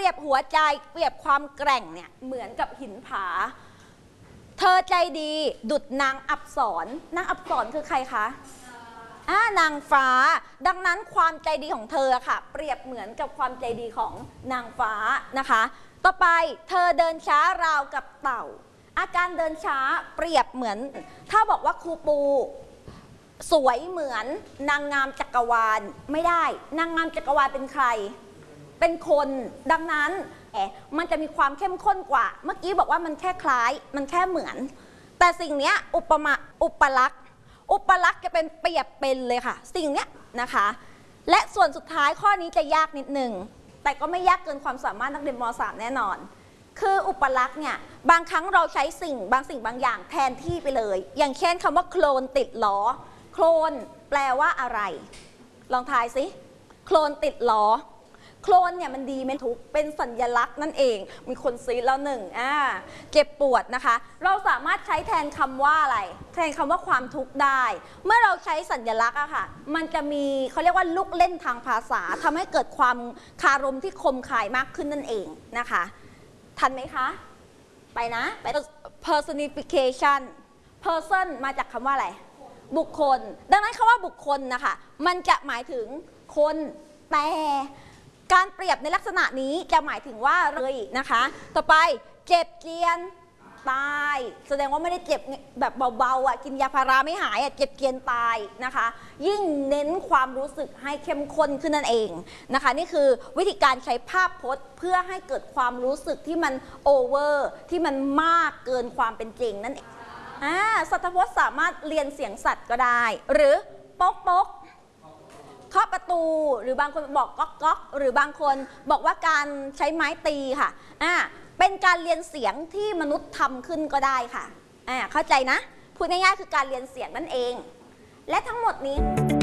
รียบหัวใจเปรียบความแกร่งเนี่ยเหมือนกับหินผาเธอใจดีดุจนางอับสรนางอับสรคือใครคะนางฟ้าดังนั้นความใจดีของเธอค่ะเปรียบเหมือนกับความใจดีของนางฟ้านะคะต่อไปเธอเดินช้าราวกับเต่าอาการเดินช้าเปรียบเหมือนถ้าบอกว่าครูปูสวยเหมือนนางงามจักรวาลไม่ได้นางงามจักรวาลเป็นใครเป็นคนดังนั้นมันจะมีความเข้มข้นกว่าเมื่อกี้บอกว่ามันแค่คล้ายมันแค่เหมือนแต่สิ่งนี้อุปลักษณ์จะเป็นเปรียบเป็นเลยค่ะสิ่งนี้นะคะและส่วนสุดท้ายข้อนี้จะยากนิดนึงแต่ก็ไม่ยากเกินความสามารถนักเรียนม.3 แน่นอนคืออุปลักษณ์เนี่ยบางครั้งเราใช้สิ่งบางอย่างแทนที่ไปเลยอย่างเช่นคำว่าโคลนติดล้อโคลนแปลว่าอะไรลองทายสิโคลนติดล้อโคลนเนี่ยมันดีไม่ทุกเป็นสัญลักษณ์นั่นเองมีคนซีแล้วหนึ่งเจ็บปวดนะคะเราสามารถใช้แทนคำว่าอะไรแทนคำว่าความทุกข์ได้เมื่อเราใช้สัญลักษณ์อะค่ะมันจะมีเขาเรียกว่าลูกเล่นทางภาษาทำให้เกิดความคารมที่คมคายมากขึ้นนั่นเองนะคะทันไหมคะไปนะไป personification person มาจากคำว่าอะไรบุคคลดังนั้นคำว่าบุคคลนะคะมันจะหมายถึงคนแต่การเปรียบในลักษณะนี้จะหมายถึงว่าเลยนะคะต่อไปเจ็บเจียนตายแสดงว่าไม่ได้เจ็บแบบเบาๆกินยาพาราไม่หายเจ็บเจียนตายนะคะยิ่งเน้นความรู้สึกให้เข้มข้นขึ้นนั่นเองนะคะนี่คือวิธีการใช้ภาพพจน์เพื่อให้เกิดความรู้สึกที่มันโอเวอร์ที่มันมากเกินความเป็นจริงนั่นเองสัตว์พจน์สามารถเรียนเสียงสัตว์ก็ได้หรือป๊อกป๊อกเคาะประตูหรือบางคนบอกก๊อกก๊อกหรือบางคนบอกว่าการใช้ไม้ตีค่ะเป็นการเรียนเสียงที่มนุษย์ทำขึ้นก็ได้ค่ะเข้าใจนะพูดง่ายๆคือการเรียนเสียงนั่นเองและทั้งหมดนี้